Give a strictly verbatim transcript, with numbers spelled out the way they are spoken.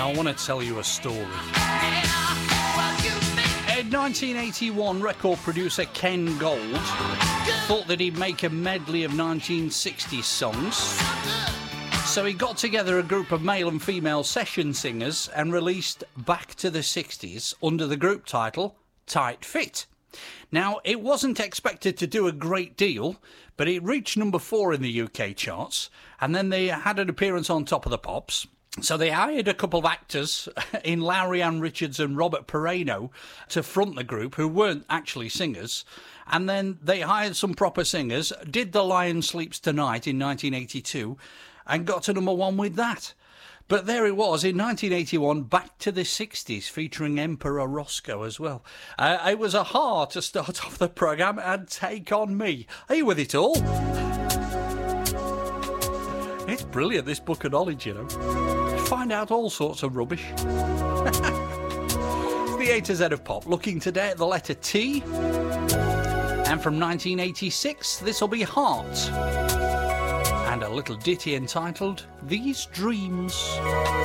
I want to tell you a story. In nineteen eighty-one, record producer Ken Gold thought that he'd make a medley of nineteen sixties songs. So he got together a group of male and female session singers and released Back to the sixties under the group title Tight Fit. Now, it wasn't expected to do a great deal, but it reached number four in the U K charts, and then they had an appearance on Top of the Pops. So they hired a couple of actors in Lowry Ann Richards and Robert Pereno to front the group, who weren't actually singers. And then they hired some proper singers, did The Lion Sleeps Tonight in nineteen eighty-two, and got to number one with that. But there it was in nineteen eighty-one, Back to the sixties, featuring Emperor Roscoe as well. Uh, it was a hard to start off the programme and Take On Me. Are you with it all? It's brilliant, this book of knowledge, you know. Find out all sorts of rubbish. It's the A to Z of pop, looking today at the letter T. And from nineteen eighty-six, this'll be Heart. And a little ditty entitled These Dreams.